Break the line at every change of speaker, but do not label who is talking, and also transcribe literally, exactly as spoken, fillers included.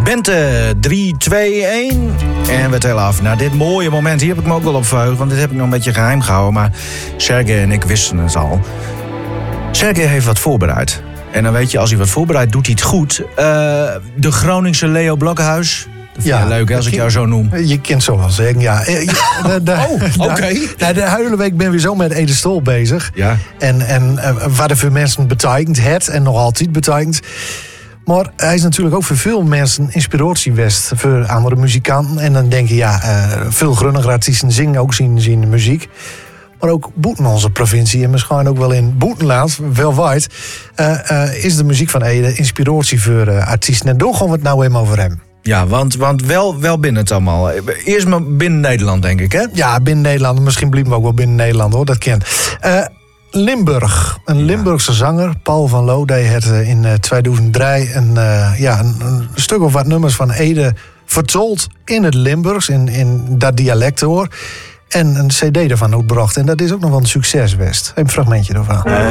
Bente, drie, twee, één. En we tellen af naar dit mooie moment. Hier heb ik me ook wel op verheugd, want dit heb ik nog een beetje geheim gehouden. Maar Sergej en ik wisten het al. Sergej heeft wat voorbereid. En dan weet je, als hij wat voorbereidt, doet hij het goed. Uh, de Groningse Leo Blokhuis. Dat vind je
Ja,
leuk hè, als ik jou zo noem.
Je kent zo wel zeggen, ja. De, de,
Oh, oké.
Okay. De, de hele week ben we zo met Ede Stol bezig.
Ja.
En, en uh, wat er voor mensen betekent, het en nog altijd betekent. Maar hij is natuurlijk ook voor veel mensen inspiratiewest voor andere muzikanten. En dan denk je, ja, uh, veel grunnige artiesten zingen ook zien, zien muziek. Maar ook buiten onze provincie en misschien ook wel in buitenland, wereldwijd, uh, uh, is de muziek van Ede inspiratie voor uh, artiesten. En daar gaan we het nou even over hem.
Ja, want, want wel, wel binnen het allemaal. Eerst maar binnen Nederland, denk ik, hè?
Ja, binnen Nederland. Misschien blijven we ook wel binnen Nederland, hoor. Dat ken. Uh, Limburg. Een ja. Limburgse zanger, Paul van Loo, die had in tweeduizend drie een, uh, ja, een, een stuk of wat nummers van Ede vertolkt in het Limburgs, in, in dat dialect, hoor. En een cd ervan uitgebracht. En dat is ook nog wel een succes, West. Een fragmentje ervan.
Uh,